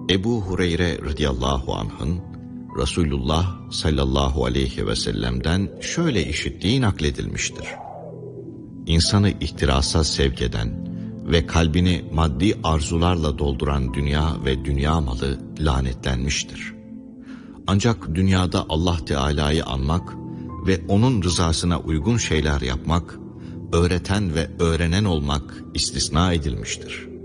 Ebu Hureyre radıyallahu anh'ın Resulullah sallallahu aleyhi ve sellem'den şöyle işittiği nakledilmiştir. İnsanı ihtirasa sevk eden ve kalbini maddi arzularla dolduran dünya ve dünya malı lanetlenmiştir. Ancak dünyada Allah Teala'yı anmak ve onun rızasına uygun şeyler yapmak, öğreten ve öğrenen olmak istisna edilmiştir.